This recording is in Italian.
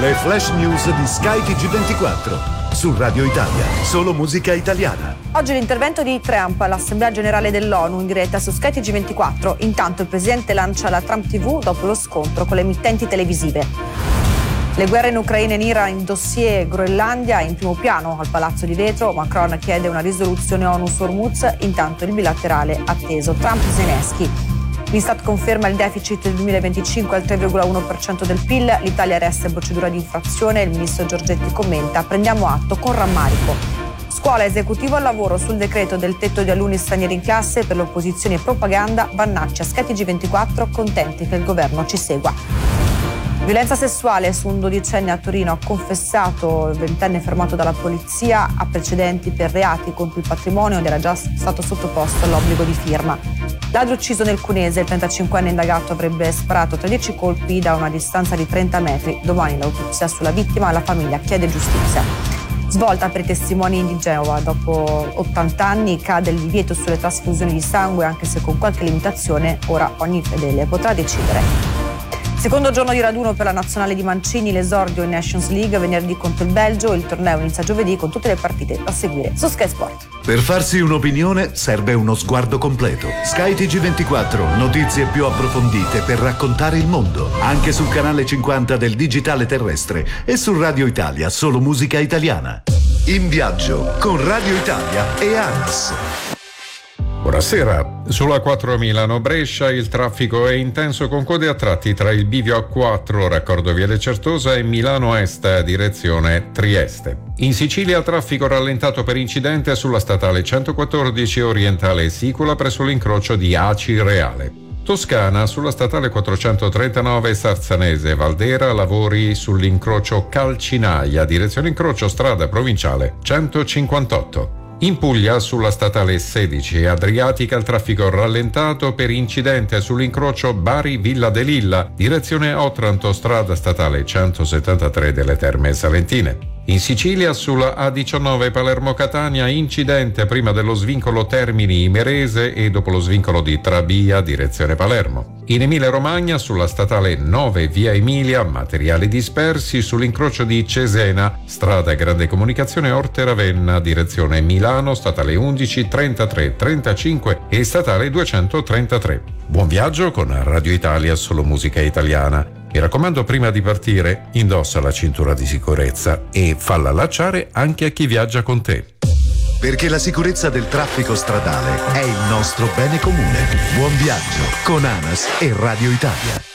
Le flash news di Sky TG24. Su Radio Italia, solo musica italiana. Oggi l'intervento di Trump all'Assemblea Generale dell'ONU in diretta su Sky TG24. Intanto il presidente lancia la Trump TV dopo lo scontro con le emittenti televisive. Le guerre in Ucraina e in Iran, in dossier Groenlandia in primo piano al Palazzo di Vetro. Macron chiede una risoluzione ONU su Hormuz, intanto il bilaterale atteso. Trump-Zelensky. L'Istat conferma il deficit del 2025 al 3,1% del PIL, l'Italia resta in procedura di infrazione, il ministro Giorgetti commenta: prendiamo atto con rammarico. Scuola, esecutivo al lavoro sul decreto del tetto di alunni stranieri in classe, per l'opposizione e propaganda, Vannacci a Sky TG24, contenti che il governo ci segua. Violenza sessuale su un 12enne a Torino, ha confessato il 20enne fermato dalla polizia, ha precedenti per reati contro il patrimonio ed era già stato sottoposto all'obbligo di firma. Ladro ucciso nel Cunese, il 35enne indagato avrebbe sparato 13 colpi da una distanza di 30 metri. Domani l'autopsia sulla vittima, la famiglia chiede giustizia. Svolta per i testimoni di Geova, dopo 80 anni cade il divieto sulle trasfusioni di sangue, anche se con qualche limitazione, ora ogni fedele potrà decidere. Secondo giorno di raduno per la nazionale di Mancini, l'esordio in Nations League venerdì contro il Belgio, il torneo inizia giovedì con tutte le partite da seguire su Sky Sport. Per farsi un'opinione serve uno sguardo completo. Sky TG24, notizie più approfondite per raccontare il mondo, anche sul canale 50 del digitale terrestre e su Radio Italia, solo musica italiana. In viaggio con Radio Italia e ANAS. Buonasera. Sulla 4 Milano-Brescia il traffico è intenso con code a tratti tra il bivio A4 raccordo Viale Certosa e Milano Est direzione Trieste. In Sicilia traffico rallentato per incidente sulla statale 114 orientale Sicola presso l'incrocio di Aci Reale. Toscana sulla statale 439 Sarzanese Valdera lavori sull'incrocio Calcinaia direzione incrocio strada provinciale 158. In Puglia sulla statale 16 Adriatica il traffico rallentato per incidente sull'incrocio Bari-Villa de Lilla, direzione Otranto, strada statale 173 delle Terme Salentine. In Sicilia sulla A19 Palermo-Catania incidente prima dello svincolo Termini Imerese e dopo lo svincolo di Trabia, direzione Palermo. In Emilia-Romagna sulla statale 9 Via Emilia materiali dispersi sull'incrocio di Cesena, strada Grande Comunicazione Orte-Ravenna, direzione Milano, statale 11, 33, 35 e statale 233. Buon viaggio con Radio Italia, solo musica italiana. Mi raccomando, prima di partire, indossa la cintura di sicurezza e falla allacciare anche a chi viaggia con te. Perché la sicurezza del traffico stradale è il nostro bene comune. Buon viaggio con ANAS e Radio Italia.